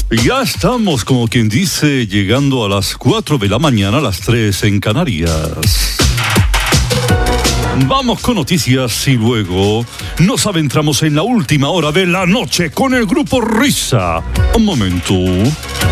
Ya estamos, como quien dice, llegando a las 4 de la mañana, a las 3 en Canarias. Vamos con noticias y luego nos adentramos en la última hora de la noche con el grupo Risa. Un momento.